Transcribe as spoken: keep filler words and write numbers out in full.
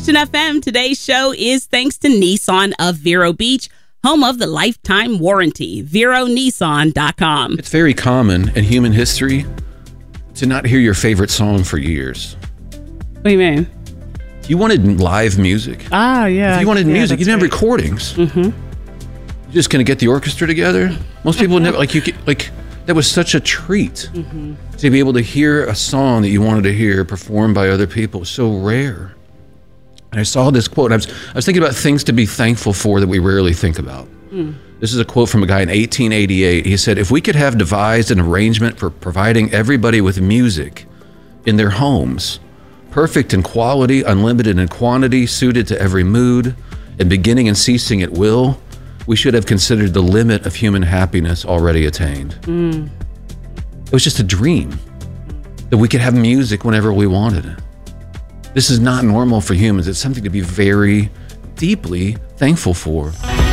Christian F M. Today's show is thanks to Nissan of Vero Beach, home of the lifetime warranty. Vero Nissan dot com. It's very common in human history to not hear your favorite song for years. What do you mean? If you wanted live music, Ah, yeah. if you wanted yeah, music, you didn't have right. recordings. Mm-hmm. You're just going to get the orchestra together. Most people never, like, you get, like, that was such a treat Mm-hmm. to be able to hear a song that you wanted to hear performed by other people. It was so rare. And I saw this quote, and I was, I was thinking about things to be thankful for that we rarely think about. Mm. This is a quote from a guy in eighteen eighty-eight. He said, "If we could have devised an arrangement for providing everybody with music in their homes, perfect in quality, unlimited in quantity, suited to every mood, and beginning and ceasing at will, we should have considered the limit of human happiness already attained." Mm. It was just a dream that we could have music whenever we wanted it. This is not normal for humans. It's something to be very deeply thankful for.